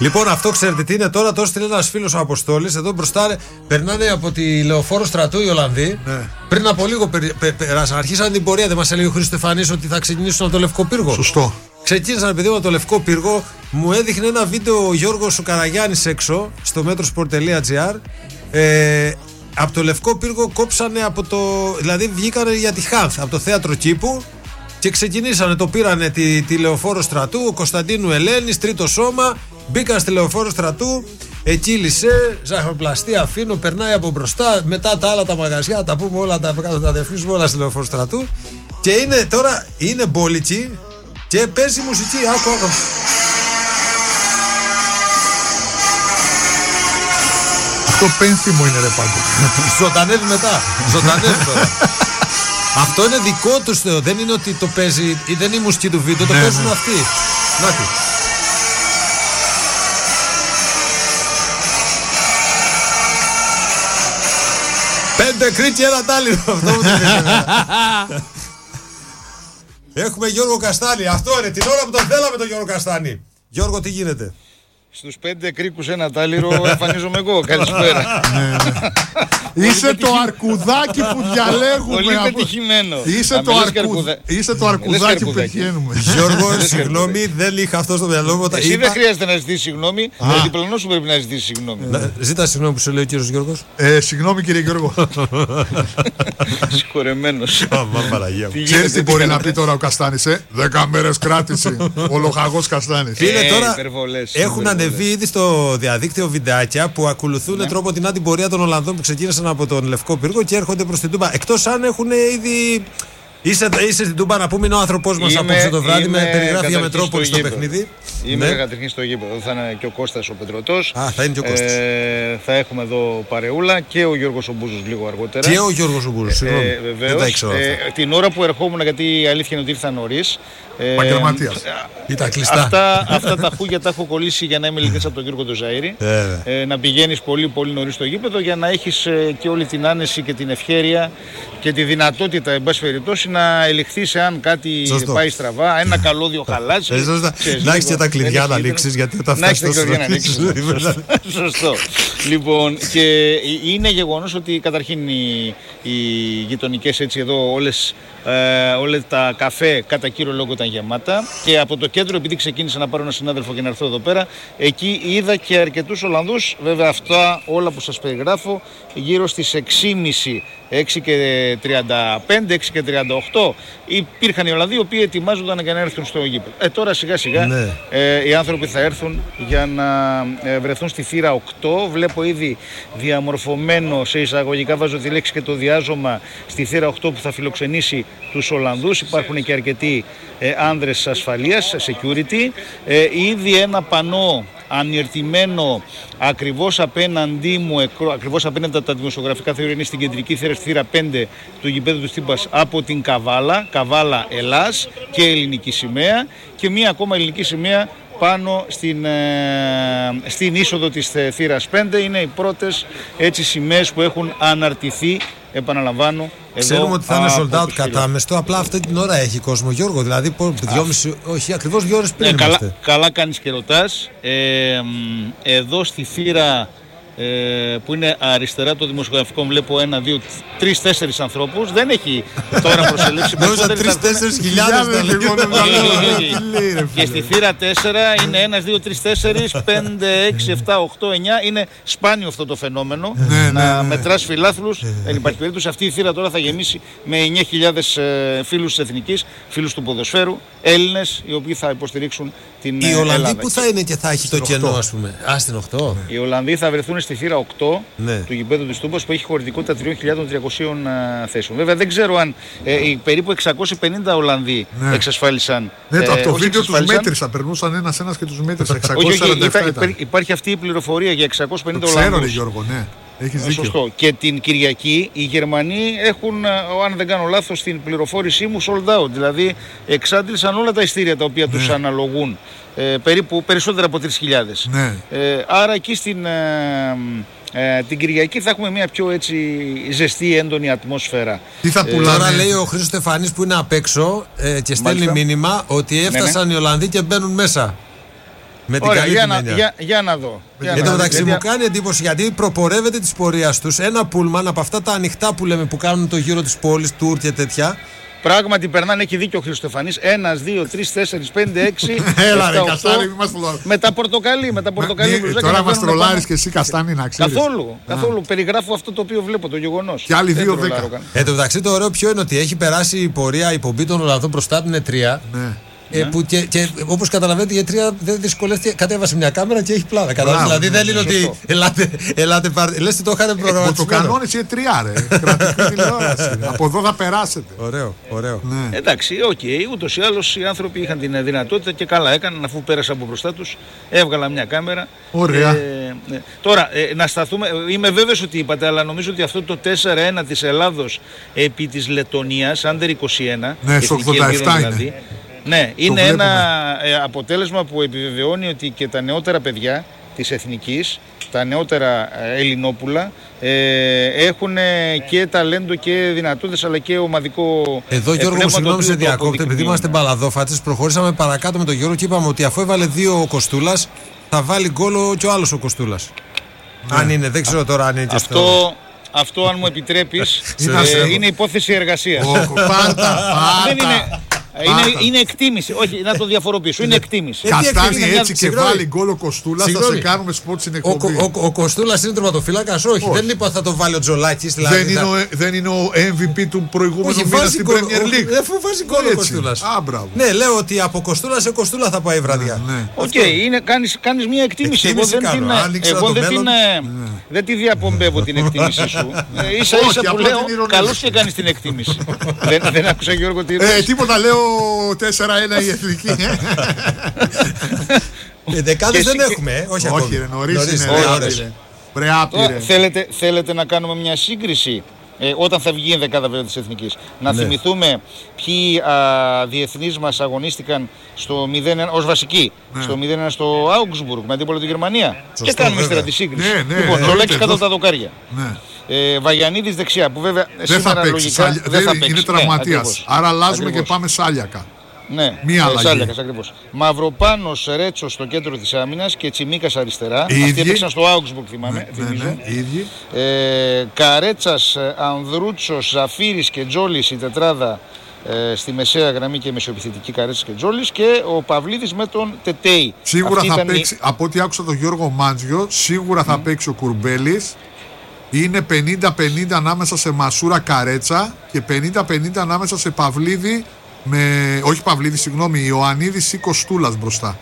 Λοιπόν, αυτό ξέρετε τι είναι τώρα. Τώρα στείλει ένα φίλο ο Αποστόλης. Εδώ μπροστά περνάνε από τη Λεωφόρο Στρατού οι Ολλανδοί. Ναι. Πριν από λίγο περάσαν. Αρχίσαν την πορεία. Δεν μας έλεγε ο Χρήστος Στεφανής ότι θα ξεκινήσουν από το Λευκό Πύργο? Σωστό. Ξεκίνησαν παιδί από το Λευκό Πύργο. Μου έδειχνε ένα βίντεο ο Γιώργος ο Καραγιάννης έξω στο metrosport.gr. Από το Λευκό Πύργο κόψανε από το. Δηλαδή βγήκανε για τη Χάνθ από το θέατρο Κήπου και ξεκινήσανε. Το πήρανε τη Λεωφόρο Στρατού, ο Κωνσταντίνου Ελένης, τρίτο σώμα. Μπήκαν στη Λεωφόρο Στρατού. Εκεί λυσέ, ζαχαροπλαστή αφήνω, περνάει από μπροστά. Μετά τα άλλα τα μαγαζιά, τα πούμε όλα, τα διευθύνουμε όλα στη Λεωφόρο Στρατού. Και είναι τώρα, είναι μπόλικη και παίζει μουσική. Άκου. Το πένθυμο είναι ρε πάντο. Ζωντανεύει μετά. Ζωντανεύει τώρα. Αυτό είναι δικό τους Θεό. Δεν είναι ότι το παίζει, δεν είναι η μουσική του βίντεο, το παίζουν αυτοί. Νάτι. Πέντε Κρήτη, ένα Τάλιρο. Αυτό μου το πει. Έχουμε Γιώργο Καστάνη. Αυτό είναι την ώρα που τον θέλαμε τον Γιώργο Καστάνη. Γιώργο, τι γίνεται? Στους 5 κρίκους ένα Τάλιρο εμφανίζομαι εγώ. Καλησπέρα. Είσαι το αρκουδάκι που διαλέγουμε. Πολύ πετυχημένο. Είσαι το αρκουδάκι που πετυχαίνουμε. Γιώργο, συγγνώμη, δεν είχα αυτό στο μυαλό μου. Εσύ δεν χρειάζεται να ζητήσεις συγγνώμη. Ο διπλανός σου πρέπει να ζητήσει συγγνώμη. Ζήτα συγγνώμη που σου λέει ο κύριος Γιώργος. Συγγνώμη κύριε Γιώργο. Συγχωρεμένος. Ξέρεις τι μπορεί να πει τώρα ο Καστάνης? 10 μέρες κράτηση. Ο λοχαγός Καστάνης. Έχουν ανεβεί ήδη στο διαδίκτυο βιντεάκια που ακολουθούν τρόπο την αντιπορία των Ολλανδών που ξεκίνησαν από τον Λευκό Πύργο και έρχονται προς την Τούμπα. Εκτός αν έχουν ήδη. Είσαι στην Τούμπα, να πούμε, είναι ο άνθρωπός μας απόψε το βράδυ με περιγράφει για Μετρόπολη στο παιχνίδι. Είμαι καταρχήν στο γήπεδο. Θα είναι και ο Κώστας ο Πετρωτός. Θα είναι και ο Κώστας. Θα έχουμε εδώ παρεούλα και ο Γιώργος ο Μπούζος λίγο αργότερα. Και ο Γιώργος ο Μπούζος, συγγνώμη. Βεβαίως. Την ώρα που ερχόμουν, γιατί η αλήθεια είναι ότι ήρθα νωρίς. Επαγγελματίας. Ήταν κλειστά. Αυτά τα χούγια τα έχω κολλήσει για να είμαι ειλικρινής από τον Γιώργο του Ζαΐρη. Να πηγαίνεις πολύ πολύ νωρίς στο γήπεδο για να έχεις και όλη την άνεση και την ευχέρεια και τη δυνατότητα, εν πάση περιπτώσει, να ελιχθείς εάν κάτι πάει στραβά, ένα καλώδιο χαλάσει. Να έχεις και τα κλειδιά να ανοίξεις, γιατί όταν φτάσεις τόσο να ανοίξεις. Σωστό. Λοιπόν, και είναι γεγονός ότι καταρχήν οι γειτονικές έτσι εδώ όλα τα καφέ κατά κύριο λόγο ήταν γεμάτα και από το κέντρο, επειδή ξεκίνησα να πάρω ένα συνάδελφο και να έρθω εδώ πέρα, εκεί είδα και αρκετούς Ολλανδούς. Βέβαια αυτά όλα που σας περιγράφω γύρω στις 6.30, 6 και 35, 6 και 38 υπήρχαν οι Ολλανδοί οι οποίοι ετοιμάζονταν για να έρθουν στο γήπεδο. Τώρα σιγά σιγά οι άνθρωποι θα έρθουν για να βρεθούν στη θύρα 8. Βλέπω ήδη διαμορφωμένο, σε εισαγωγικά βάζω τη λέξη και το διάζωμα, στη θύρα 8 που θα φιλοξενήσει τους Ολλανδούς. Υπάρχουν και αρκετοί άνδρες ασφαλείας, security. Ήδη ένα πανό ανιερτημένο ακριβώς απέναντί μου, ακριβώς απέναντι από τα δημοσιογραφικά θεωρία, είναι στην κεντρική θύρα, στη θύρα 5 του γηπέδου του Στίμπας, από την Καβάλα Ελλάς και ελληνική σημαία, και μία ακόμα ελληνική σημαία πάνω στην είσοδο της θύρας 5. Είναι οι πρώτες έτσι σημαίες που έχουν αναρτηθεί, επαναλαμβάνω. Ξέρουμε ότι θα είναι sold out κατάμεστο, απλά αυτή την ώρα έχει κόσμο, Γιώργο, δηλαδή 2,5, όχι ακριβώς 2 ώρες πριν. Καλά κάνεις και ρωτάς. Εδώ στη θύρα που είναι αριστερά το δημοσιογραφικό, βλέπω 1, 2, 3, 4 ανθρώπους. Δεν έχει τώρα προσελεύσει περισσότεροι. 3-4 χιλιάδες τα λέει. Και στη θύρα 4 είναι 1, 2, 3, 4, 5, 6, 7, 8, 9. Είναι σπάνιο αυτό το φαινόμενο. Να μετράς φιλάθλους. Δεν υπάρχει περίπτωση. Αυτή η θύρα τώρα θα γεμίσει με 9.000 φίλους της Εθνικής, φίλους του ποδοσφαίρου, Έλληνες, οι οποίοι θα υποστηρίξουν την Ελλάδα. Οι Ολλανδοί που θα είναι και θα έχει το κενό, ας πούμε? Στην 8. Οι Ολλανδοί θα βρεθούν στη θύρα 8 του γηπέδου της Τούμπας, που έχει χωρητικότητα 3.300 θέσεων. Βέβαια δεν ξέρω αν περίπου 650 Ολλανδοί εξασφάλισαν. Από το βίντεο τους μέτρησα, περνούσαν ένας και τους μέτρησα. 647. Υπάρχει αυτή η πληροφορία για 650 Ολλανδούς. Ξέρω, Γιώργο, ναι. Έχεις δίκιο. Σωστό. Και την Κυριακή οι Γερμανοί έχουν, αν δεν κάνω λάθος, στην πληροφόρησή μου, sold out. Δηλαδή εξάντλησαν όλα τα ειστήρια τα οποία τους αναλογούν. Περίπου περισσότερα από 3.000. Άρα εκεί την Κυριακή θα έχουμε μια πιο έτσι ζεστή, έντονη ατμόσφαιρα. Τι θα πουλάνε? Τώρα λέει ο Χρήστος Στεφανής που είναι απ' έξω και στέλνει μήνυμα ότι έφτασαν οι Ολλανδοί και μπαίνουν μέσα. Με την Ωραία, καλή την έννοια. για να δω. Εν τω μεταξύ μου κάνει εντύπωση γιατί προπορεύεται τη πορεία του ένα πούλμαν από αυτά τα ανοιχτά που λέμε που κάνουν το γύρο τη πόλη, tour και τέτοια. Πράγματι περνάνε, έχει δίκιο ο Χριστοφανής. 1, 2, 3, 4, 5, 6. Έλα, ρε Καστάνη, μην μας το. Με τα πορτοκαλί. Τώρα μας τρολάρεις και εσύ, Καστάνη, να ξέρεις. Καθόλου. Περιγράφω αυτό το οποίο βλέπω, το γεγονός. Και άλλοι 2-10. Εν τω μεταξύ το ωραίο ποιο είναι ότι έχει περάσει η πορεία, η πομπή των Ολλανδών μπροστά από την ΕΤΡΙΑ. Που και όπως καταλαβαίνετε η ΕΤΡΙΑ δεν δυσκολεύτηκε, κατέβασε μια κάμερα και έχει πλάνα. Δηλαδή δεν είναι ότι ελάτε πάρτε. Λες ότι το είχατε προγραμματισμένο. Το κανόνες η ΕΤΡΙΑ, ρε. Κρατική τηλεόραση. Από εδώ θα περάσετε. Ωραίο. Εντάξει, ούτως ή άλλως οι άνθρωποι είχαν την δυνατότητα και καλά έκαναν αφού πέρασε από μπροστά τους. Έβγαλαν μια κάμερα. Ωραία. Τώρα, να σταθούμε. Είμαι βέβαιος ότι είπατε, αλλά νομίζω ότι αυτό το 4-1 της Ελλάδος επί της Λετωνίας, Under 21. Ναι, στο 87 είναι. Ναι, είναι ένα αποτέλεσμα που επιβεβαιώνει ότι και τα νεότερα παιδιά της Εθνικής, τα νεότερα Ελληνόπουλα, έχουν και ταλέντο και δυνατότητες αλλά και ομαδικό. Εδώ Γιώργο μου, συγγνώμη σε διακόπτω, επειδή είμαστε μπαλαδόφατες, προχωρήσαμε παρακάτω με τον Γιώργο και είπαμε ότι αφού έβαλε 2 ο Κοστούλας, θα βάλει γκόλο και ο άλλος ο Κοστούλας. Αν είναι, δεν ξέρω τώρα αν είναι και αυτό αν μου επιτρέπεις, είναι υπόθεση εργασίας. Δεν είναι. Είναι εκτίμηση. Όχι, να το διαφοροποιήσω. Είναι εκτίμηση. Καστάνη έτσι και βάλει γκολ ο Κοστούλας, θα σε κάνουμε σποτ στην εκπομπή. Ο Κοστούλας είναι τερματοφύλακας, όχι. Δεν είπα θα το βάλει ο Τζολάκης. Δεν είναι ο MVP του προηγούμενου μήνα στην Premier League. Δεν φοβάζει γκολ ο Κοστούλας. Ναι, λέω ότι από Κοστούλα σε Κοστούλα θα πάει η βραδιά. Οκ, κάνεις μια εκτίμηση. Εγώ δεν τη διαπομπεύω την εκτίμησή σου. Ίσα ίσα που λέω καλώς και κάνεις την εκτίμηση. Δεν άκουσα Γιώργο τι είπες. Τίποτα λέω 4-1 η Εθνική. Δεκάδες δεν έχουμε, όχι ακόμα. Όχι, νωρίς είναι. Θέλετε να κάνουμε μια σύγκριση όταν θα βγει η δεκάδα βέβαια της Εθνικής. Να θυμηθούμε ποιοι διεθνείς μας αγωνίστηκαν στο 0-1 ως βασικοί. Στο 0-1 στο Augsburg με αντίπολο τη Γερμανία. Και κάνουμε ύστερα τη σύγκριση. Λοιπόν, Ζολάκης κάτω τα δοκάρια. Βαγιανίδης δεξιά που βέβαια σήμερα λογικά δεν θα παίξει. Είναι τραυματίας. Άρα αλλάζουμε και πάμε Σάλιακα. Ναι, Σάλιακας ακριβώς. Μαυροπάνος Ρέτσος στο κέντρο της άμυνας και Τσιμίκας αριστερά. Αυτοί έπαιξαν στο Augsburg, θυμίζω. Καρέτσας, Ανδρούτσος, Ζαφύρης και Τζόλης η τετράδα στη μεσαία γραμμή και μεσοεπιθετική Καρέτσας και Τζόλης και ο Παυλίδης με τον Τετέι. Σίγουρα θα παίξει, από ό,τι άκουσα τον Γιώργο Μάντζιο, σίγουρα θα παίξει ο Κουρμπέλης. Είναι 50-50 ανάμεσα σε Μασούρα Καρέτσα και 50-50 ανάμεσα σε Παυλίδη όχι Παυλίδη, συγγνώμη, Ιωαννίδης ή Κοστούλας μπροστά.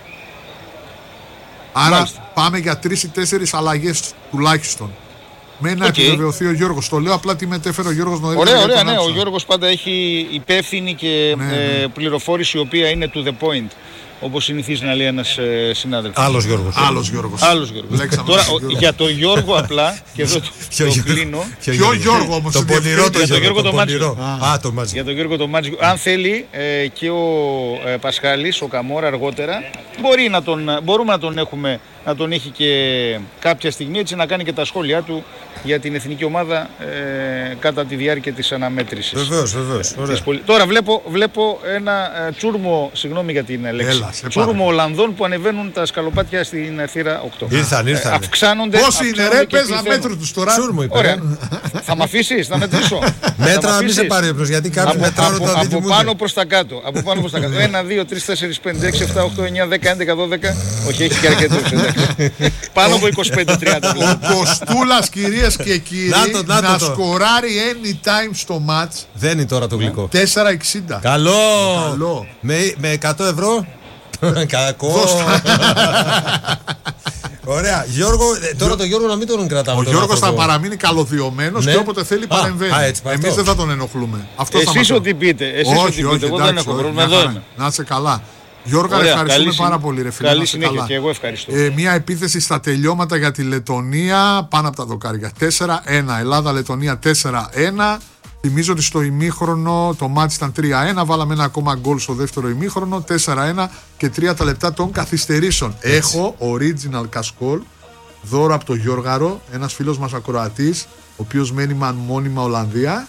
Άρα πάμε για 3 ή 4 αλλαγές τουλάχιστον. Με να επιβεβαιωθεί ο Γιώργος. Το λέω απλά τι μετέφερε ο Γιώργος νωρίτερα. Ωραία, ναι. Ο Γιώργος πάντα έχει υπεύθυνη και πληροφόρηση η οποία είναι to the point. Όπως συνηθίζει να λέει ένας συνάδελφος. Άλλος Γιώργος. Τώρα για τον Γιώργο απλά, και εδώ το κλείνω. Ποιο Γιώργο όμως? Το πονηρό για τον Γιώργο το Μάτζιο. Για τον Γιώργο το Μάτζιο. Αν θέλει και ο Πασχάλης, ο Καμόρα αργότερα, μπορούμε να τον έχουμε, να τον έχει και κάποια στιγμή έτσι να κάνει και τα σχόλιά του για την εθνική ομάδα κατά τη διάρκεια της αναμέτρησης. Βεβαίως. Τώρα βλέπω ένα τσούρμο, συγγνώμη για την λέξη, τσούρμο Ολλανδών που ανεβαίνουν τα σκαλοπάτια στην θύρα 8. Ήρθαν. Αυξάνονται. Πόσοι είναι ρε, πες να μέτρου τους τώρα. Τσούρμο είπε. Ωραία. Θα μ' αφήσεις να μετρήσω? Μέτρα να μην σε πάρει έπνος, γιατί κάποιοι μετράνε το αντίτιμο. Από πάνω προς τα κάτω. 1, 2, 3, 4, 5, 6, 7, 8, 9, 10, 11, 12. Όχι, έχει και αρκετούς. Πάνω από 25-30. Ο Κοστούλας, κυρίες και κύριοι, να σκοράρει anytime στο match. Δεν είναι τώρα το γλυκό. 4,60. Καλό. Με 100 ευρώ. Κακό. Ωραία. Γιώργο, τώρα το Γιώργο να μην τον κρατάμε. Ο Γιώργος θα παραμείνει καλωδιωμένος και όποτε θέλει παρεμβαίνει. Εμείς δεν θα τον ενοχλούμε. Εσείς ό,τι πείτε. Όχι, εγώ δεν έχω πρόβλημα. Να είσαι καλά. Γιώργο, ευχαριστούμε πάρα πολύ, ρε φίλε. Καλή συνέχεια και εγώ ευχαριστώ. Μια επίθεση στα τελειώματα για τη Λετωνία πάνω από τα δοκάρια. 4-1. Ελλάδα-Λετωνία 4-1. Θυμίζω ότι στο ημίχρονο το μάτς ήταν 3-1. Βάλαμε ένα ακόμα γκολ στο δεύτερο ημίχρονο. 4-1 και 3 τα λεπτά των καθυστερήσεων. Έχω original κασκόλ δώρο από το Γιώργαρο, ένας φίλος μας ακροατής, ο οποίος μένει μόνιμα Ολλανδία.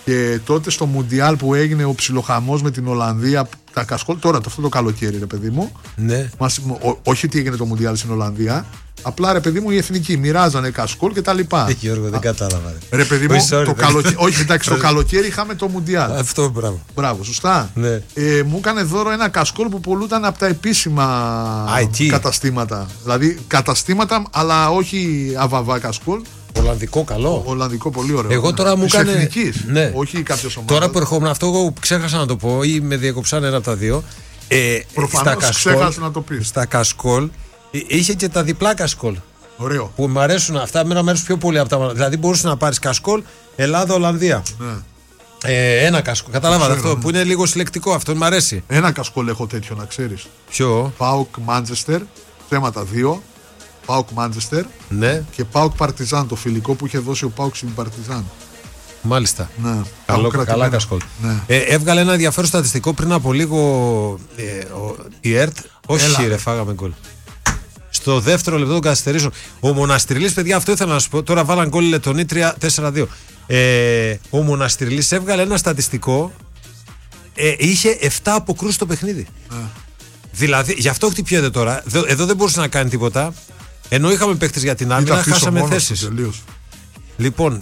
Και τότε στο Μουντιάλ που έγινε ο ψιλοχαμός με την Ολλανδία, τα κασκόλ, τώρα αυτό το καλοκαίρι, ρε παιδί μου. Ναι. Όχι ότι έγινε το Μουντιάλ στην Ολλανδία. Απλά ρε παιδί μου οι εθνικοί μοιράζανε κασκόλ και τα λοιπά. Γιώργο, δεν κατάλαβα. Ρε παιδί μου, το καλοκαίρι. Όχι, εντάξει, το καλοκαίρι είχαμε το Μουντιάλ. Αυτό, μπράβο. Μπράβο, σωστά. Ναι. Μου έκανε δώρο ένα κασκόλ που πουλούταν από τα επίσημα καταστήματα. Δηλαδή καταστήματα, αλλά όχι αβαβά κασκόλ. Ολλανδικό καλό. Ολλανδικό πολύ ωραίο. Εγώ τώρα μου έκανε. Εθνικής, ναι. Όχι κάποιο ομάδα. Τώρα που ερχόμουν, αυτό εγώ ξέχασα να το πω ή με διεκοψάνε ένα από τα δύο. Προφανώς ξέχασα να το πει. Στα κασκόλ είχε και τα διπλά κασκόλ. Ωραίο. Που μου αρέσουν αυτά, με αρέσουν πιο πολύ από τα. Δηλαδή μπορούσε να πάρει κασκόλ Ελλάδα-Ολλανδία. Ναι. Ένα κασκόλ. Κατάλαβα αυτό που είναι λίγο συλλεκτικό. Αυτό μου αρέσει. Ένα κασκόλ έχω τέτοιο να ξέρει. Ποιο? Πάοκ Μάντζεστερ. Θέματα 2. Πάοκ Μάντζεστερ. Ναι. Και Πάοκ Παρτιζάν. Το φιλικό που είχε δώσει ο Πάοκ στην Παρτιζάν. Μάλιστα. Ναι. Καλά κασκόλ. Ναι. Έβγαλε ένα ενδιαφέρον στατιστικό πριν από λίγο η ΕΡΤ. Όχι, ρε, φάγαμε γκολ. Στο δεύτερο λεπτό των καθυστερήσεων. Ο Μοναστηριλής, παιδιά, αυτό ήθελα να σου πω. Τώρα βάλαν γκολ οι Λετονοί 4-2. Ο Μοναστηριλής έβγαλε ένα στατιστικό. Είχε 7 αποκρούσεις στο παιχνίδι. Δηλαδή, γι' αυτό χτυπιέται τώρα. Εδώ δεν μπορούσε να κάνει τίποτα. Ενώ είχαμε παίχτες για την άμυνα, χάσαμε θέσεις. Λοιπόν,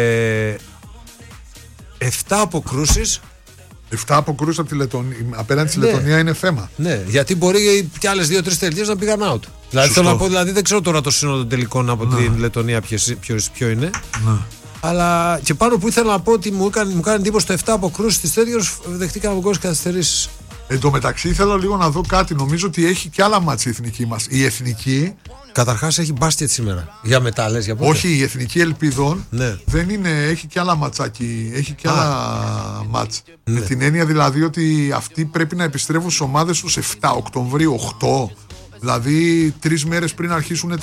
7 αποκρούσεις. 7 αποκρούσεις από τη Λετωνία. Απέναντι στη Λετωνία είναι θέμα. Ναι, γιατί μπορεί και άλλες 2-3 τελειές να πήγαν out. Δηλαδή, θέλω να πω, δεν ξέρω τώρα το σύνολο των τελικών από την Λετωνία ποιο είναι. Ναι. Αλλά και πάνω που ήθελα να πω ότι μου κάνει εντύπωση το 7 αποκρούσεις της τέτοιες, δεχτήκαμε γκολ καθυστερήσεις. Εν τω μεταξύ ήθελα λίγο να δω κάτι. Νομίζω ότι έχει και άλλα μάτς η εθνική μας. Η εθνική. Καταρχάς έχει μπάσκετ σήμερα. Για μετά λες, για πότε? Όχι, η εθνική ελπίδων δεν είναι. Έχει και άλλα ματσάκι. Έχει και άλλα μάτς. Με την έννοια δηλαδή ότι αυτοί πρέπει να επιστρέφουν στις ομάδες τους 7 Οκτωβρίου, 8. Δηλαδή 3 μέρες πριν αρχίσουν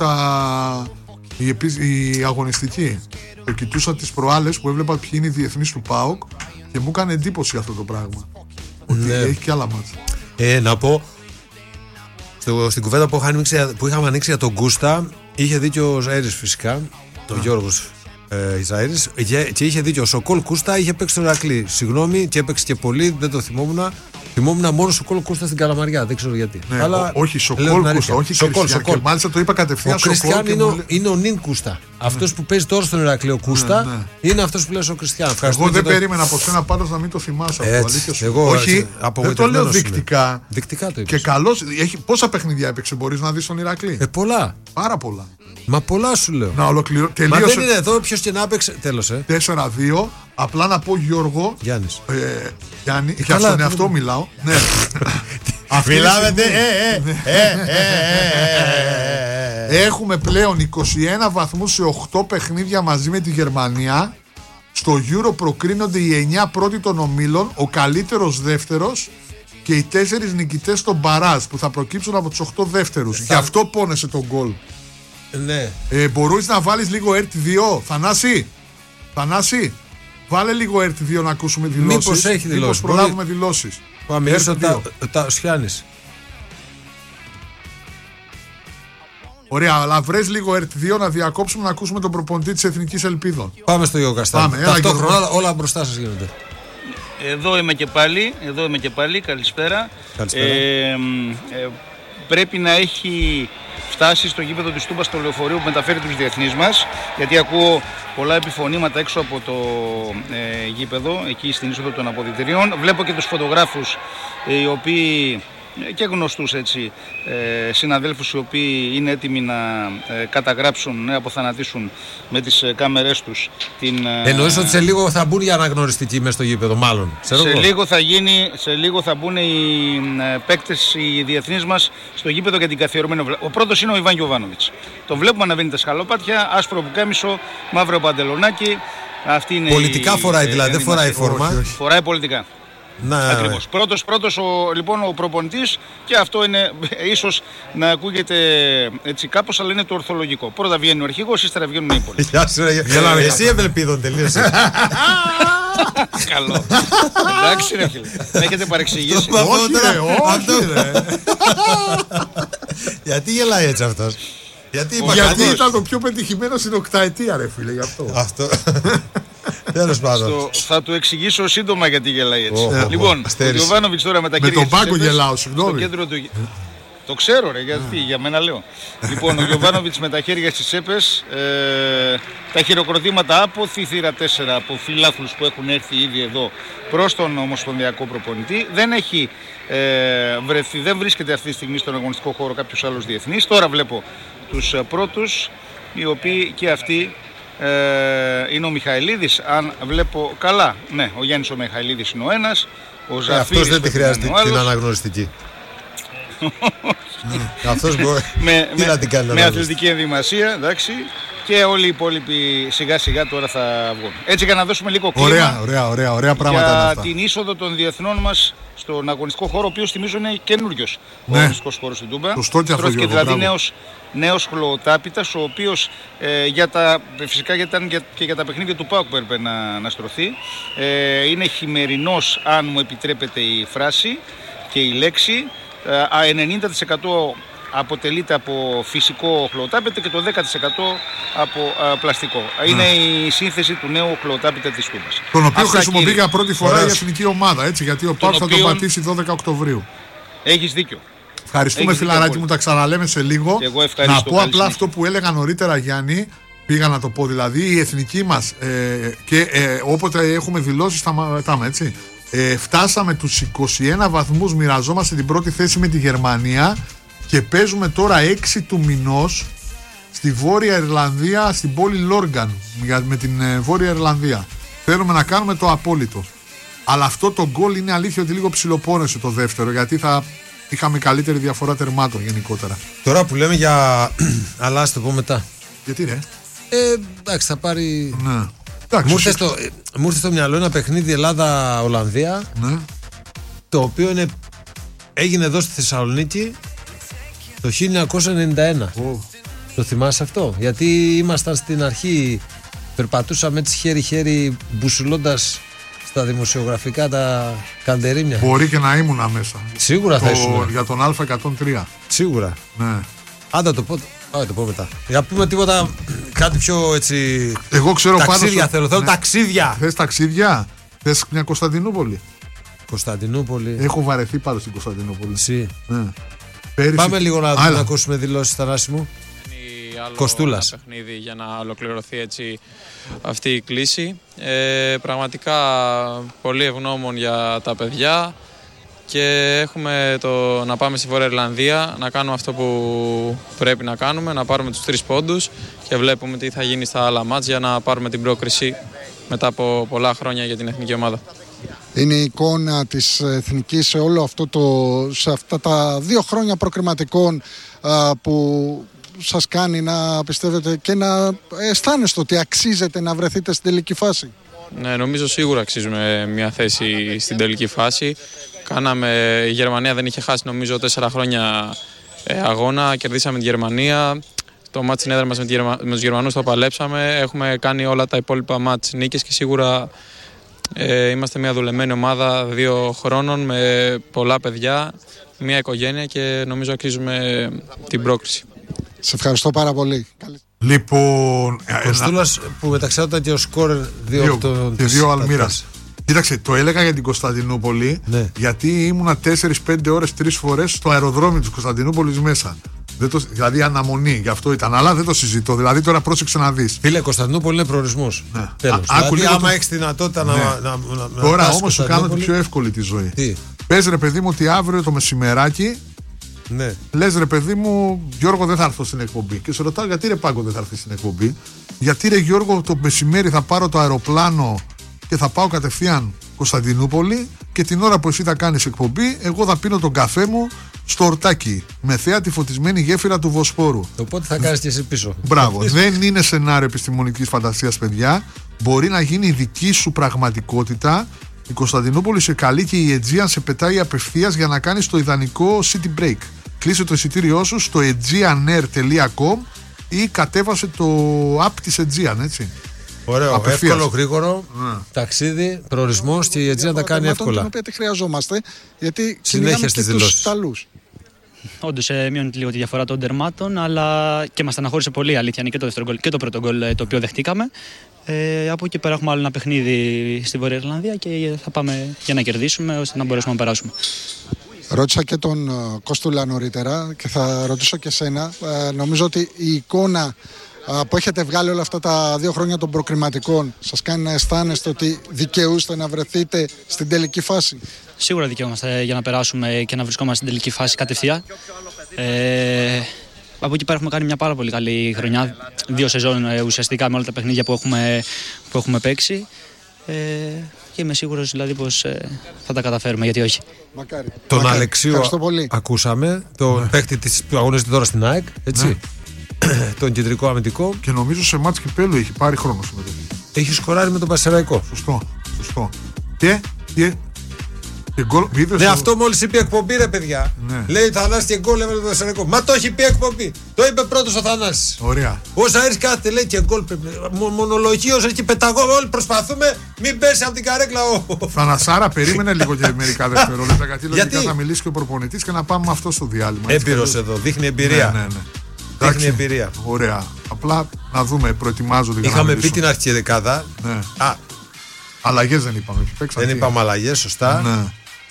οι αγωνιστικοί. Το κοιτούσα τις προάλλες που έβλεπα ποιοι είναι οι διεθνείς του ΠΑΟΚ και μου έκανε εντύπωση αυτό το πράγμα. Ότι έχει και άλλα μάτς. Να πω, στην κουβέντα που είχαμε ανοίξει για τον Κούστα, είχε δίκιο ο Ζαΐρης φυσικά, ο Γιώργος Ζαΐρης, και είχε δίκιο. Ο Σοκόλ Κούστα είχε παίξει στο Ηρακλή. Συγγνώμη, και έπαιξε και πολύ, δεν το θυμόμουν. Θυμόμουν μόνο Σοκόλ Κούστα στην Καλαμαριά, δεν ξέρω γιατί. Ναι, αλλά όχι Σοκόλ Κούστα, όχι Σοκόλ. Και μάλιστα το είπα κατευθείαν. Ο Κριστιαν είναι ο Νιν Κούστα. Αυτός που παίζει τώρα στον Ηρακλή, ο Κούστα, είναι αυτός που λες ο Κριστιαν. Εγώ δεν περίμενα από σένα πάντως να μην το θυμάσαι αυτό. Όχι, δεν το λέω δεικτικά. Δεικτικά το είπες. Και καλώς, πόσα παιχνίδια έπαιξε, μπορείς να δεις στον Ηρακλή? Πολλά. Πάρα πολλά. Μα πολλά σου λέω. Να ολοκληρώσω. Μα δεν είναι εδώ, ποιος και να έπαιξε. Τέλος, 4-2. Απλά να πω, Γιώργο. Γιάννης. Γιάννη, για τον εαυτό μιλάω. Ναι. Μιλάμε. Έχουμε πλέον 21 βαθμούς σε 8 παιχνίδια μαζί με τη Γερμανία. Στο Euro προκρίνονται οι 9 πρώτοι των ομίλων, ο καλύτερος δεύτερος και οι 4 νικητές των μπαράζ που θα προκύψουν από τους 8 δεύτερους. Γι' αυτό πόνεσε τον γκολ. Ναι. Μπορείς να βάλεις λίγο RT2, Θανάση, βάλε λίγο RT2 να ακούσουμε δηλώσεις. Μήπως έχει δηλώσεις. Μήπως προλάβουμε δηλώσεις. Πάμε, τα Σιάννης. Ωραία, αλλά βρες λίγο RT2 να διακόψουμε να ακούσουμε τον προπονητή της Εθνικής Ελπίδων. Πάμε στο Γιώργο Καστάνη. Ταυτόχρονα όλα μπροστά σας γίνονται. Εδώ είμαι και πάλι, καλησπέρα. Πρέπει να έχει φτάσει στο γήπεδο της Τούμπας στο λεωφορείο που μεταφέρει τους διεθνείς μας, γιατί ακούω πολλά επιφωνήματα έξω από το γήπεδο, εκεί στην είσοδο των αποδυτηρίων. Βλέπω και τους φωτογράφους οι οποίοι, και γνωστούς έτσι, συναδέλφους οι οποίοι είναι έτοιμοι να καταγράψουν, να αποθανατήσουν με τις κάμερές τους την... Εννοείς ότι σε λίγο θα μπουν για αναγνωριστική μες στο γήπεδο, μάλλον. Σε λίγο θα μπουν οι παίκτες, οι διεθνείς μας στο γήπεδο για την καθιερωμένη. Ο πρώτος είναι ο Ιβάν Γιοβάνοβιτς. Τον βλέπουμε να ανεβαίνει τα σκαλοπάτια, άσπρο πουκάμισο, μαύρο παντελονάκι. Αυτή είναι πολιτικά φοράει, δηλαδή δεν φοράει φόρμα. Φοράει πολιτικά. Ακριβώς. Πρώτος λοιπόν ο προπονητής, και αυτό είναι ίσως να ακούγεται έτσι κάπως, αλλά είναι το ορθολογικό. Πρώτα βγαίνει ο αρχηγός, ύστερα βγαίνουν οι υπόλοιποι. Γεια σου, εσύ ευελπίδων τελείωσε. Καλό. Εντάξει ρε φίλε, με έχετε παρεξηγήσει. Όχι ρε. Γιατί γελάει έτσι αυτός? Γιατί ήταν το πιο πετυχημένο στην οκταετία ρε φίλε, γι' αυτό. Τέλος πάντων. Θα του εξηγήσω σύντομα γιατί γελάει έτσι. Λοιπόν, ο Γιοβάνοβιτς τώρα με τα χέρια. Με τον πάγκο γελάω, συγγνώμη. Το ξέρω, ρε, γιατί για μένα λέω. Λοιπόν, ο Γιοβάνοβιτς με τα χέρια στις τσέπες, τα χειροκροτήματα από τη θύρα 4 από φιλάθλους που έχουν έρθει ήδη εδώ προς τον ομοσπονδιακό προπονητή. Δεν έχει βρεθεί, δεν βρίσκεται αυτή τη στιγμή στον αγωνιστικό χώρο κάποιος άλλος διεθνής. Τώρα βλέπω τους πρώτους, οι οποίοι και αυτοί είναι ο Μιχαηλίδης, αν βλέπω καλά. Ναι, ο Γιάννης ο Μιχαηλίδης είναι ο ένας. Ο Ζαφύρης αυτός δεν τη χρειάζεται την αναγνωριστική. Αυτός μπορεί με αθλητική ενδυμασία, εντάξει. Και όλοι οι υπόλοιποι σιγά σιγά τώρα θα βγουν. Έτσι για να δώσουμε λίγο κλίμα. Ωραία πράγματα για την είσοδο των διεθνών μας στον αγωνιστικό χώρο, ο οποίος θυμίζω είναι καινούριος. Ο αγωνιστικός χώρος στην Τούμπα. Στρώθηκε δηλαδή νέος χλωοτάπητας, ο οποίος φυσικά ήταν και για τα παιχνίδια του ΠΑΟΚ που έπρεπε να στρωθεί. Είναι χειμερινός, αν μου επιτρέπετε η φράση και η λέξη. 90% αποτελείται από φυσικό χλωοτάπητα και το 10% από πλαστικό. Είναι η σύνθεση του νέου χλωοτάπητα της Τούμπας. Τον οποίο χρησιμοποιεί για πρώτη φορά η εθνική ομάδα, έτσι, γιατί ο ΠΑΟΚ θα τον πατήσει 12 Οκτωβρίου. Έχεις δίκιο. Ευχαριστούμε, φιλαράκι μου, τα ξαναλέμε σε λίγο. Να πω απλά αυτό που έλεγα νωρίτερα, Γιάννη. Πήγα να το πω, δηλαδή η εθνική μας και όποτε έχουμε δηλώσει σταματάμε, έτσι. Φτάσαμε τους 21 βαθμούς, μοιραζόμαστε την πρώτη θέση με τη Γερμανία και παίζουμε τώρα 6 του μηνός στη Βόρεια Ιρλανδία, στην πόλη Λόγκαν, με την Βόρεια Ιρλανδία. Θέλουμε να κάνουμε το απόλυτο. Αλλά αυτό το γκολ είναι αλήθεια ότι λίγο ψιλοπόνεσε το δεύτερο, γιατί θα είχαμε καλύτερη διαφορά τερμάτων γενικότερα. Τώρα που λέμε για... αλλά ας το πω μετά. Γιατί ρε? Εντάξει, θα πάρει... Ναι. Μου ήρθε στο μυαλό ένα παιχνίδι Ελλάδα-Ολλανδία, ναι, το οποίο έγινε εδώ στη Θεσσαλονίκη το 1991. Το θυμάσαι αυτό? Γιατί ήμασταν στην αρχή, περπατούσαμε έτσι χέρι-χέρι μπουσουλώντας στα δημοσιογραφικά τα καντερίμια. Μπορεί και να ήμουνα μέσα. Σίγουρα θα ήσουν. Για τον Α103. Σίγουρα. Ναι. Άντα το πω. Το πω μετά. Για πούμε τίποτα, κάτι πιο έτσι. Εγώ ξέρω ταξίδια πάνω. Θέλω ταξίδια. Θες ταξίδια? Θες μια Κωνσταντινούπολη? Κωνσταντινούπολη. Έχω βαρεθεί πάνω στην Κωνσταντινούπολη. Εσύ. Ναι. Πάμε λίγο να ακούσουμε δηλώσεις, Θανάση μου. Κοστούλας. Ένα παιχνίδι για να ολοκληρωθεί έτσι αυτή η κλίση. Πραγματικά πολύ ευγνώμων για τα παιδιά. Και έχουμε να πάμε στη Βόρεια Ιρλανδία, να κάνουμε αυτό που πρέπει να κάνουμε, να πάρουμε τους 3 πόντους και βλέπουμε τι θα γίνει στα άλλα μάτς για να πάρουμε την πρόκριση μετά από πολλά χρόνια για την εθνική ομάδα. Είναι η εικόνα της εθνικής σε αυτά τα 2 χρόνια προκριματικών που σας κάνει να πιστεύετε και να αισθάνεστε ότι αξίζετε να βρεθείτε στην τελική φάση. Ναι, νομίζω σίγουρα αξίζουμε μια θέση στην τελική φάση. Η Γερμανία δεν είχε χάσει νομίζω 4 χρόνια αγώνα, κερδίσαμε τη Γερμανία. Το μάτς στην έδρα μας με τους Γερμανούς το παλέψαμε. Έχουμε κάνει όλα τα υπόλοιπα μάτς νίκες και σίγουρα είμαστε μια δουλεμένη ομάδα 2 χρόνων με πολλά παιδιά, μια οικογένεια και νομίζω αξίζουμε την πρόκριση. Σε ευχαριστώ πάρα πολύ. Λοιπόν, Κοστούλας που μεταξύ ήταν και ο σκόρερ 2 Αλμύρας. Κοίταξε, το έλεγα για την Κωνσταντινούπολη, ναι, γιατί ήμουνα 4-5 ώρες 3 φορές στο αεροδρόμιο της Κωνσταντινούπολης μέσα. Δηλαδή αναμονή, γι' αυτό ήταν. Αλλά δεν το συζητώ. Δηλαδή τώρα πρόσεξε να δεις. Φίλε, Κωνσταντινούπολη είναι προορισμός. Ναι. Τέλος. Δηλαδή, άμα έχεις δυνατότητα να τώρα όμως σου κάνω την πιο εύκολη τη ζωή. Τι? Πες ρε παιδί μου ότι αύριο το μεσημεράκι, ναι, λες ρε παιδί μου, Γιώργο, δεν θα έρθω στην εκπομπή. Και σε ρωτάω, γιατί ρε Πάγκο δεν θα έρθει στην εκπομπή? Γιατί ρε Γιώργο, το μεσημέρι θα πάρω το αεροπλάνο και θα πάω κατευθείαν Κωνσταντινούπολη και την ώρα που εσύ θα κάνεις εκπομπή, εγώ θα πίνω τον καφέ μου στο ορτάκι με θέα τη φωτισμένη γέφυρα του Βοσπόρου. Οπότε θα κάνεις και εσύ πίσω. Μπράβο. Δεν είναι σενάριο επιστημονικής φαντασίας, παιδιά. Μπορεί να γίνει η δική σου πραγματικότητα. Η Κωνσταντινούπολη σε καλεί και η Aegean σε πετάει απευθείας για να κάνεις το ιδανικό city break. Κλείσε το εισιτήριό σου στο aegeanair.com ή κατέβασε το app της Aegean, έτσι. Ωραίο, απευθείας. εύκολο, γρήγορο, ταξίδι, προορισμός και η Aegean τα κάνει εύκολα. Την οποία τη χρειαζόμαστε, γιατί συνέχεια στις και τους Ιταλούς. όντως μειώνει λίγο τη διαφορά των τερμάτων, αλλά και μας στεναχώρησε πολύ, αλήθεια, και το δεύτερο γκολ και το πρώτο γκολ το οποίο δεχτήκαμε. Από εκεί πέρα έχουμε άλλο ένα παιχνίδι στη Βόρεια Ιρλανδία και θα πάμε για να κερδίσουμε ώστε να μπορέσουμε να περάσουμε. Ρώτησα και τον Κώστουλα νωρίτερα και θα ρωτήσω και σένα. Νομίζω ότι η εικόνα που έχετε βγάλει όλα αυτά τα 2 χρόνια των προκριματικών σας κάνει να αισθάνεστε ότι δικαιούστε να βρεθείτε στην τελική φάση? Σίγουρα δικαιούμαστε για να περάσουμε και να βρισκόμαστε στην τελική φάση κατευθείαν. Από εκεί πέρα έχουμε κάνει μια πάρα πολύ καλή χρονιά. 2 σεζόν ουσιαστικά με όλα τα παιχνίδια που έχουμε παίξει. Και είμαι σίγουρος δηλαδή πως θα τα καταφέρουμε, γιατί όχι. Μακάρι. Τον Αλεξίου ακούσαμε, τον παίκτη που αγωνίζεται τώρα στην ΑΕΚ, έτσι. Ναι. Τον κεντρικό αμυντικό. Και νομίζω σε μάτς κυπέλλου έχει πάρει χρόνο συμμετοχή. Έχει σκοράρει με τον Πανσεραϊκό. Σωστό. Και γκολ. Ναι, αυτό μόλις είπε εκπομπή, ρε παιδιά. Ναι. Λέει Θανάση και γκολ έβαλε το Πανσεραϊκό. Μα το έχει πει εκπομπή. Το είπε πρώτος ο Θανάσης. Ωραία. Όσα έρθει κάθεται λέει και γκολ. Μονολογίος εκεί πεταγό. Όλοι προσπαθούμε. Μην πέσει από την καρέκλα. Θανασάρα, περίμενε λίγο και μερικά δευτερόλεπτα. Γιατί λογικά θα μιλήσει και ο προπονητής και να πάμε με αυτό στο διάλειμμα. Έμπειρος εδώ. Δείχνει εμπειρία. Ναι. Δείχνει εμπειρία. Ωραία. Απλά να δούμε, προετοιμάζονται για να είχαμε μιλήσουμε. πει την αρχική δεκάδα. Ναι. Αλλαγές δεν είπαμε. Δεν είπαμε αλλαγές, σωστά. Ναι.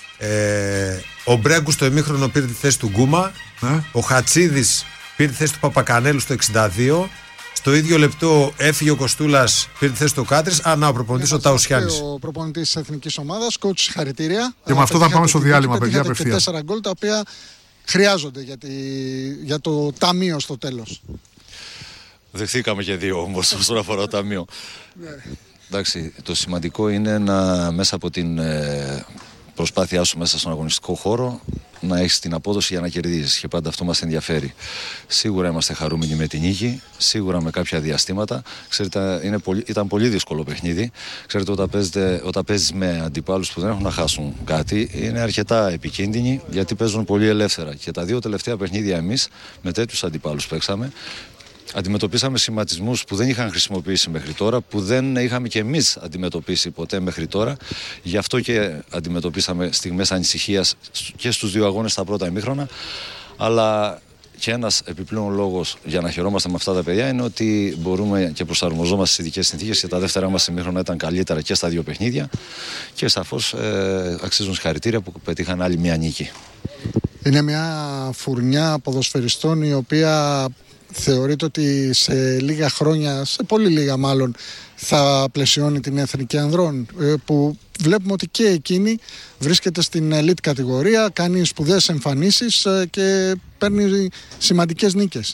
Ο Μπρέγκου στο ημίχρονο πήρε τη θέση του Γκούμα. Ναι. Ο Χατσίδης πήρε τη θέση του Παπακανέλου στο 62. Στο ίδιο λεπτό έφυγε ο Κοστούλας, πήρε τη θέση του Κάτρης. Ο προπονητής ο Ταουσιάννης. Ο προπονητής της Εθνικής Ομάδας, coach, συγχαρητήρια. Και με αυτό θα πάμε στο διάλειμμα, παιδιά, απευθεία. 4 γκολ τα οποία χρειάζονται για το ταμείο στο τέλος. Δεχθήκαμε και 2 όμως όσον αφορά το ταμείο. Εντάξει, το σημαντικό είναι να μέσα από την προσπάθειά σου μέσα στον αγωνιστικό χώρο να έχεις την απόδοση για να κερδίζεις, και πάντα αυτό μας ενδιαφέρει. Σίγουρα είμαστε χαρούμενοι με την νίκη, σίγουρα με κάποια διαστήματα. Ξέρετε, ήταν πολύ δύσκολο παιχνίδι. Ξέρετε, όταν παίζεις με αντιπάλους που δεν έχουν να χάσουν κάτι, είναι αρκετά επικίνδυνοι, γιατί παίζουν πολύ ελεύθερα. Και τα 2 τελευταία παιχνίδια εμείς με τέτοιους αντιπάλους παίξαμε. Αντιμετωπίσαμε σχηματισμούς που δεν είχαν χρησιμοποιήσει μέχρι τώρα, που δεν είχαμε και εμείς αντιμετωπίσει ποτέ μέχρι τώρα. Γι' αυτό και αντιμετωπίσαμε στιγμές ανησυχίας και στους 2 αγώνες τα πρώτα ημίχρονα. Αλλά και ένας επιπλέον λόγος για να χαιρόμαστε με αυτά τα παιδιά είναι ότι μπορούμε και προσαρμοζόμαστε στις ειδικές συνθήκες, και τα δεύτερά μας ημίχρονα ήταν καλύτερα και στα 2 παιχνίδια. Και σαφώς αξίζουν συγχαρητήρια που πετύχαν άλλη μια νίκη. Είναι μια φουρνιά ποδοσφαιριστών η οποία θεωρείται ότι σε λίγα χρόνια, σε πολύ λίγα μάλλον, θα πλαισιώνει την Εθνική Ανδρών, που βλέπουμε ότι και εκείνη βρίσκεται στην elite κατηγορία, κάνει σπουδαίες εμφανίσεις και παίρνει σημαντικές νίκες.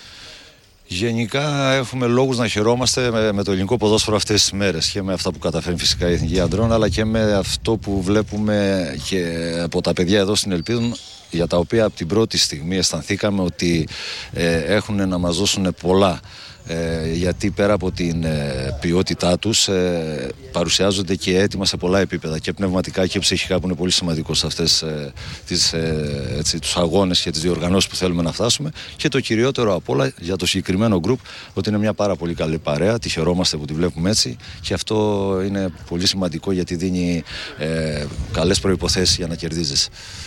Γενικά έχουμε λόγους να χαιρόμαστε με το ελληνικό ποδόσφαιρο αυτές τις μέρες, και με αυτά που καταφέρνει φυσικά η Εθνική Ανδρών, αλλά και με αυτό που βλέπουμε και από τα παιδιά εδώ στην Ελπίδων, για τα οποία από την πρώτη στιγμή αισθανθήκαμε ότι έχουν να μας δώσουν πολλά. Γιατί πέρα από την ποιότητά τους παρουσιάζονται και έτοιμα σε πολλά επίπεδα, και πνευματικά και ψυχικά, που είναι πολύ σημαντικό σε αυτές τους αγώνες και τις διοργανώσεις που θέλουμε να φτάσουμε. Και το κυριότερο απ' όλα για το συγκεκριμένο γκρουπ, ότι είναι μια πάρα πολύ καλή παρέα, τη χαιρόμαστε που τη βλέπουμε έτσι, και αυτό είναι πολύ σημαντικό, γιατί δίνει καλές προϋποθέσεις για να κερδίζεις.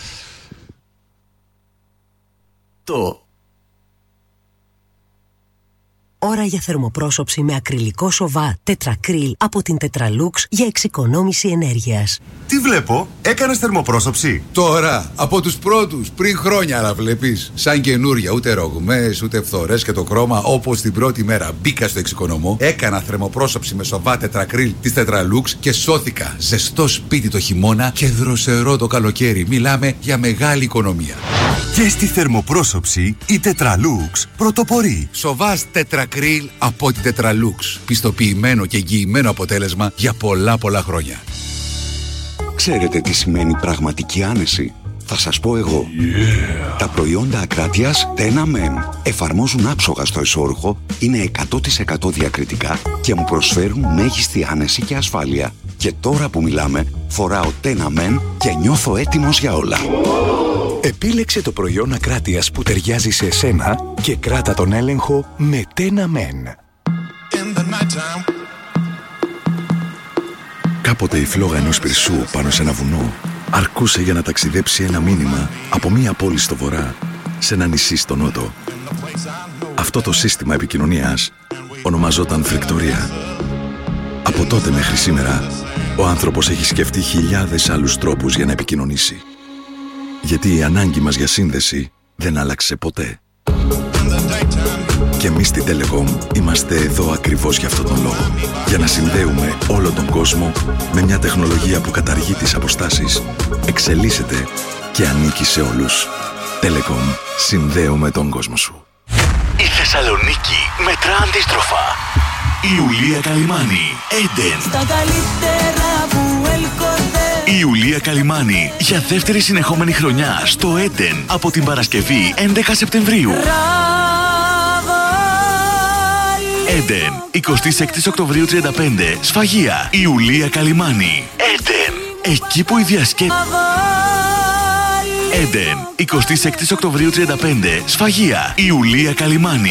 Ώρα για θερμοπρόσωψη με ακριλικό σοβά τετρακρίλ από την Tetralux για εξοικονόμηση ενέργειας. Τι βλέπω, έκανες θερμοπρόσωψη? Τώρα, από τους πρώτους, πριν χρόνια να βλέπεις. Σαν καινούρια, ούτε ρογμές, ούτε φθορές, και το χρώμα όπως την πρώτη μέρα μπήκα στο εξοικονομώ. Έκανα θερμοπρόσωψη με σοβά τετρακρίλ της Tetralux και σώθηκα. Ζεστό σπίτι το χειμώνα και δροσερό το καλοκαίρι. Μιλάμε για μεγάλη οικονομία. Και στη θερμοπρόσωψη η Tetralux πρωτοπορεί. Σοβάς τετρακρίλ από την Tetralux. Πιστοποιημένο και εγγυημένο αποτέλεσμα για πολλά χρόνια. Ξέρετε τι σημαίνει πραγματική άνεση? Θα σας πω εγώ. Τα προϊόντα ακράτειας Tenamen εφαρμόζουν άψογα στο εσώρουχο, είναι 100% διακριτικά και μου προσφέρουν μέγιστη άνεση και ασφάλεια. Και τώρα που μιλάμε, φοράω Tenamen και νιώθω έτοιμος για όλα. Επίλεξε το προϊόν ακράτειας που ταιριάζει σε εσένα και κράτα τον έλεγχο με Tenamen. Κάποτε η φλόγα ενός πυρσού πάνω σε ένα βουνό αρκούσε για να ταξιδέψει ένα μήνυμα από μία πόλη στο βορρά σε ένα νησί στο νότο. Αυτό το σύστημα επικοινωνίας ονομαζόταν φρικτορία. Από τότε μέχρι σήμερα, ο άνθρωπος έχει σκεφτεί χιλιάδες άλλους τρόπους για να επικοινωνήσει. Γιατί η ανάγκη μας για σύνδεση δεν άλλαξε ποτέ. Και εμείς στην Telecom είμαστε εδώ ακριβώς για αυτόν τον λόγο. Για να συνδέουμε όλο τον κόσμο με μια τεχνολογία που καταργεί τις αποστάσεις, εξελίσσεται και ανήκει σε όλους. Telecom. Συνδέουμε τον κόσμο σου. Η Θεσσαλονίκη μετρά αντίστροφα. Η Ιουλία Καλυμάνη, Έντεν. Στα καλύτερα που έλκονται. Η Ιουλία Καλυμάνη για δεύτερη συνεχόμενη χρονιά στο Έντεν από την Παρασκευή 11 Σεπτεμβρίου. Έντεν, 26 Οκτωβρίου 35, Σφαγεία. Η Ιουλία Καλυμάνη, Έντεν. Εκεί που η διασκέψη. Έντεν, 26 Οκτωβρίου 35, Σφαγεία. Η Ιουλία Καλυμάνη.